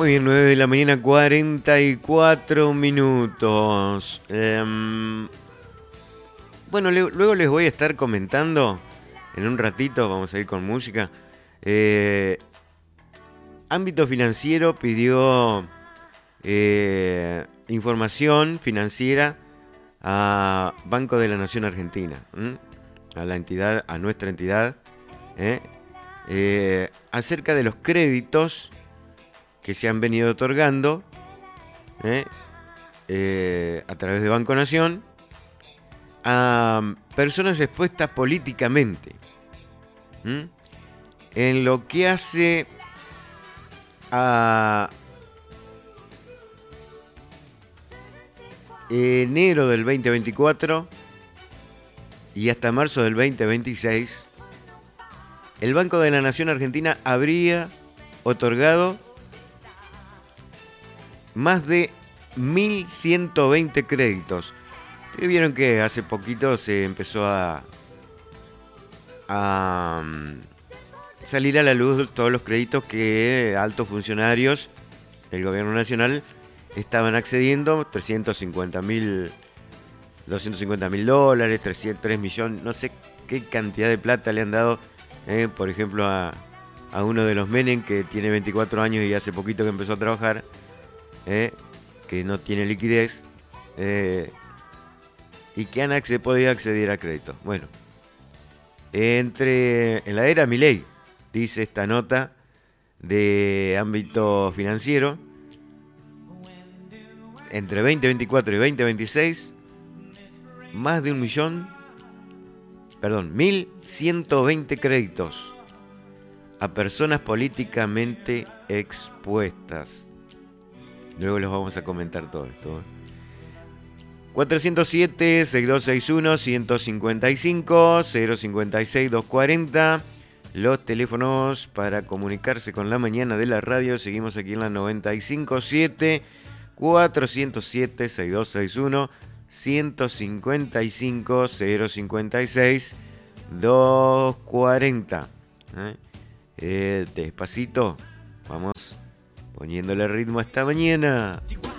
Muy bien, 9 de la mañana, 44 minutos. Bueno, luego les voy a estar comentando, en un ratito, vamos a ir con música. Ámbito Financiero pidió información financiera a Banco de la Nación Argentina, a la entidad, a nuestra entidad, acerca de los créditos que se han venido otorgando a través de Banco Nación a personas expuestas políticamente, en lo que hace a enero del 2024 y hasta marzo del 2026, el Banco de la Nación Argentina habría otorgado más de 1.120 créditos. Ustedes vieron que hace poquito se empezó a salir a la luz todos los créditos que altos funcionarios del gobierno nacional estaban accediendo, 350.000, 250.000 dólares, 3 millones, no sé qué cantidad de plata le han dado, por ejemplo, a uno de los Menem que tiene 24 años y hace poquito que empezó a trabajar, que no tiene liquidez, y que han podido acceder a crédito. Bueno, en la era Milei, dice esta nota de ámbito financiero, entre 2024 y 2026, más de 1.120 créditos a personas políticamente expuestas. Luego les vamos a comentar todo esto. 407-6261-155, 056-240. Los teléfonos para comunicarse con la mañana de la radio. Seguimos aquí en la 95.7. 407-6261, 155, 056, 240. Despacito, vamos poniéndole ritmo a esta mañana.